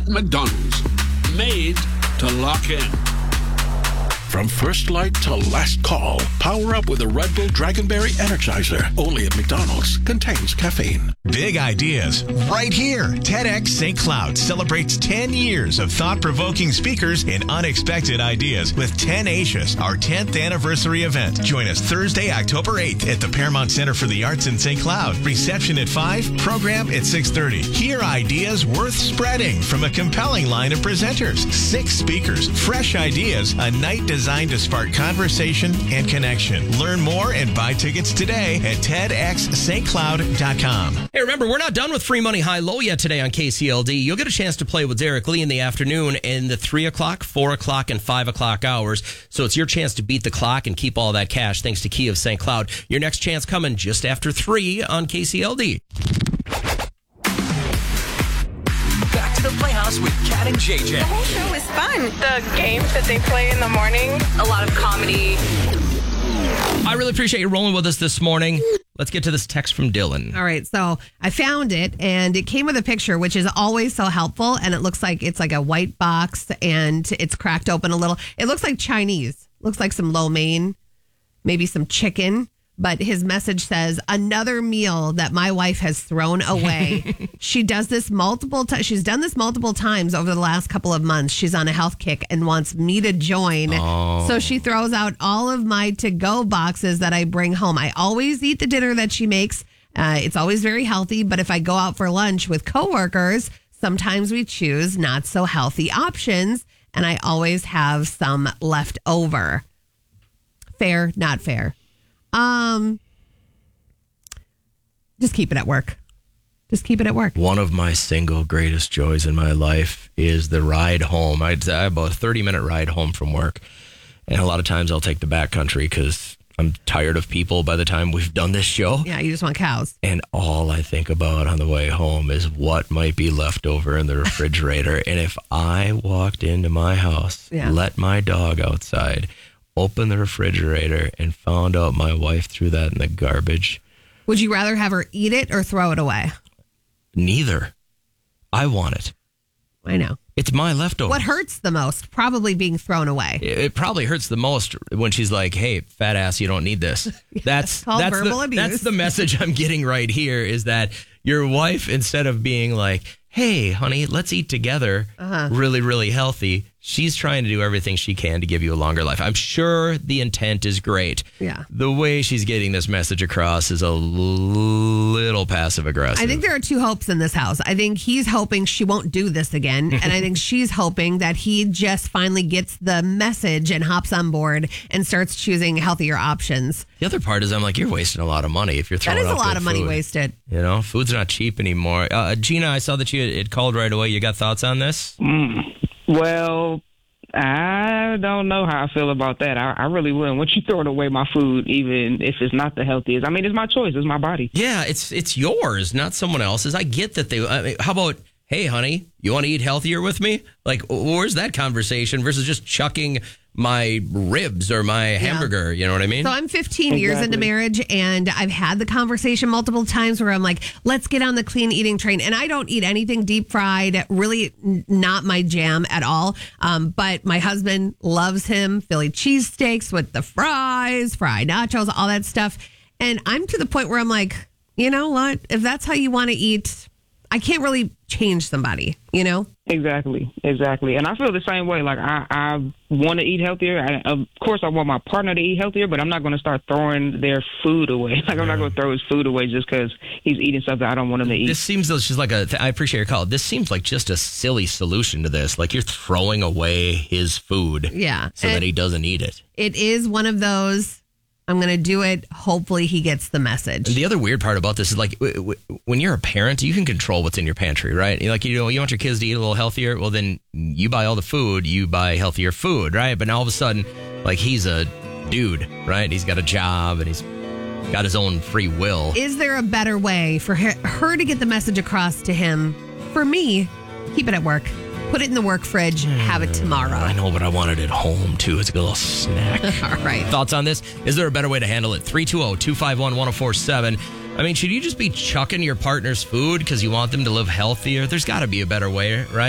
McDonald's. Made to lock in. From first light to last call, power up with a Red Bull Dragonberry Energizer. Only at McDonald's. Contains caffeine. Big ideas right here. TEDx St. Cloud celebrates 10 years of thought-provoking speakers and unexpected ideas with 10 Asias, our 10th anniversary event. Join us Thursday, October 8th at the Paramount Center for the Arts in St. Cloud. Reception at 5, program at 6:30. Hear ideas worth spreading from a compelling line of presenters. 6 speakers, fresh ideas, a night designed to spark conversation and connection. Learn more and buy tickets today at tedxstcloud.com. Hey, remember, we're not done with Free Money High Low yet today on KCLD. You'll get a chance to play with Derek Lee in the afternoon in the 3 o'clock, 4 o'clock, and 5 o'clock hours. So it's your chance to beat the clock and keep all that cash thanks to Key of St. Cloud. Your next chance coming just after 3 on KCLD. Back to the Playhouse with Kat and JJ. The whole show is fun. The games that they play in the morning, a lot of comedy. I really appreciate you rolling with us this morning. Let's get to this text from Dylan. All right, so I found it, and it came with a picture, which is always so helpful, and it looks like it's like a white box, and it's cracked open a little. It looks like Chinese. Looks like some lo mein, maybe some chicken. But his message says, another meal that my wife has thrown away. She does this multiple times. She's done this multiple times over the last couple of months. She's on a health kick and wants me to join. Oh. So she throws out all of my to-go boxes that I bring home. I always eat the dinner that she makes. It's always very healthy. But if I go out for lunch with coworkers, sometimes we choose not so healthy options. And I always have some left over. Fair, not fair. Just keep it at work. Just keep it at work. One of my single greatest joys in my life is the ride home. I have about a 30-minute ride home from work. And a lot of times I'll take the backcountry because I'm tired of people by the time we've done this show. Yeah, you just want cows. And all I think about on the way home is what might be left over in the refrigerator. And if I walked into my house, let my dog outside, open the refrigerator, and found out my wife threw that in the garbage. Would you rather have her eat it or throw it away? Neither. I want it. I know. It's my leftovers. What hurts the most? Probably being thrown away. It probably hurts the most when she's like, hey, fat ass, you don't need this. That's verbal abuse. That's the message I'm getting right here, is that your wife, instead of being like, hey, honey, let's eat together, really, really healthy, she's trying to do everything she can to give you a longer life. I'm sure the intent is great. Yeah. The way she's getting this message across is a little passive aggressive. I think there are two hopes in this house. I think he's hoping she won't do this again. And I think she's hoping that he just finally gets the message and hops on board and starts choosing healthier options. The other part is I'm like, you're wasting a a lot of money if you're throwing out out That is a lot good of money food. wasted. You know, food's not cheap anymore. Gina, I saw that you had called right away. You got thoughts on this? Well, I don't know how I feel about that. I really wouldn't. Once you throwing away my food, even if it's not the healthiest, I mean, it's my choice. It's my body. Yeah, it's yours, not someone else's. I get that how about, hey, honey, you want to eat healthier with me? Like, where's that conversation versus just chucking my ribs or my hamburger? You know what I mean? So I'm 15 years into marriage, and I've had the conversation multiple times where I'm like, let's get on the clean eating train. And I don't eat anything deep fried, really not my jam at all. But my husband loves him Philly cheesesteaks with the fries, fried nachos, all that stuff. And I'm to the point where I'm like, you know what? If that's how you want to eat, I can't really change somebody, you know? Exactly. And I feel the same way. Like, I want to eat healthier. Of course, I want my partner to eat healthier, but I'm not going to start throwing their food away. Like, I'm not going to throw his food away just because he's eating something I don't want him to eat. This seems just like I appreciate your call. This seems like just a silly solution to this. Like, you're throwing away his food so that he doesn't eat it. It is one of those, I'm going to do it. Hopefully he gets the message. And the other weird part about this is, like, when you're a parent, you can control what's in your pantry, right? Like, you want your kids to eat a little healthier. Well, then you buy all the food, you buy healthier food, right? But now all of a sudden, like, he's a dude, right? He's got a job and he's got his own free will. Is there a better way for her to get the message across to him? For me, keep it at work. Put it in the work fridge. Have it tomorrow. I know, but I want it at home, too. It's a little snack. All right. Thoughts on this? Is there a better way to handle it? 320-251-1047. I mean, should you just be chucking your partner's food because you want them to live healthier? There's got to be a better way, right?